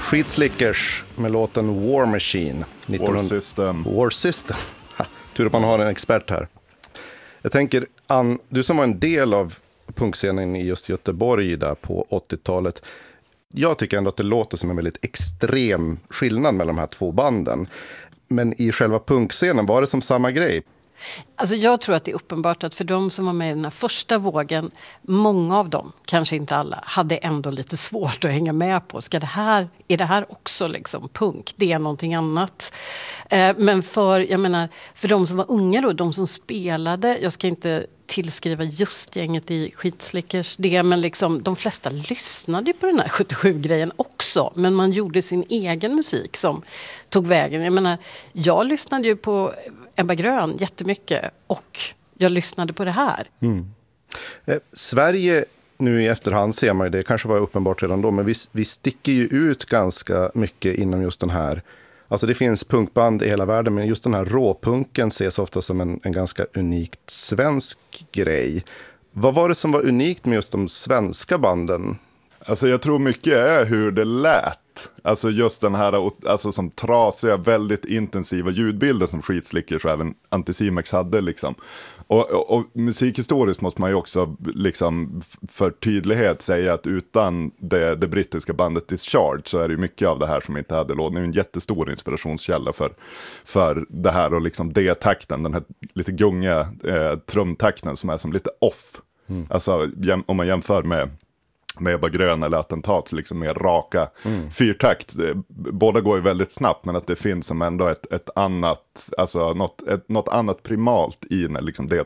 Skitslickers med låten War Machine. War System. Tur att man har en expert här. Jag tänker, Ann, du som var en del av punkscenen i just Göteborg där på 80-talet. Jag tycker ändå att det låter som en väldigt extrem skillnad mellan de här två banden. Men i själva punkscenen, var det som samma grej? Alltså jag tror att det är uppenbart att för de som var med i den här första vågen, många av dem, kanske inte alla, hade ändå lite svårt att hänga med på. Är det här också liksom punk? Det är någonting annat. Men för de som var unga då, de som spelade, jag ska inte tillskriva just gänget i Skitslickers det, men liksom de flesta lyssnade ju på den här 77-grejen också, men man gjorde sin egen musik som tog vägen. Jag lyssnade ju på Ebba Grön jättemycket och jag lyssnade på det här. Sverige, nu i efterhand ser man ju, det kanske var uppenbart redan då, men vi sticker ju ut ganska mycket inom just den här. Alltså det finns punkband i hela världen, men just den här råpunken ses ofta som en ganska unikt svensk grej. Vad var det som var unikt med just de svenska banden? Alltså jag tror mycket är hur det lät. Alltså just den här alltså som trasiga, väldigt intensiva ljudbilder som Skitslickers och även Anticimex hade liksom. Och musikhistoriskt måste man ju också liksom för tydlighet säga att utan det brittiska bandet Discharge så är det ju mycket av det här som inte hade låt. Det är en jättestor inspirationskälla för det här och liksom D-takten, den här lite gunga trumtakten som är som lite off. Alltså om man jämför med Ebba Grön eller Attentat, så liksom mer raka fyrtakt. Båda går ju väldigt snabbt, men att det finns som ändå ett annat, alltså något annat primalt i när liksom det